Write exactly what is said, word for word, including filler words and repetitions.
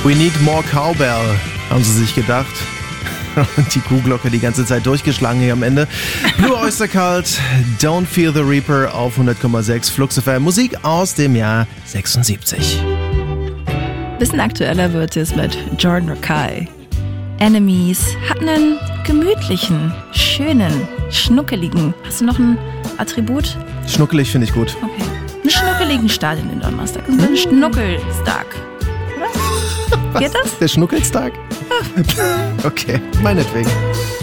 We need more cowbell, haben sie sich gedacht. Und die Kuhglocke die ganze Zeit durchgeschlagen hier am Ende. Blue Oyster Cult, Don't Fear the Reaper auf hundert Komma sechs Flux F M. Musik aus dem Jahr sechsundsiebzig. Bisschen aktueller wird es mit Jordan Rakei. Enemies hat einen gemütlichen, schönen, schnuckeligen. Hast du noch ein Attribut? Schnuckelig finde ich gut. Okay. Einen schnuckeligen Start in den Donnerstag. So ein Schnuckelstag. Oder? Geht das? Der Schnuckelstag? Okay, meinetwegen.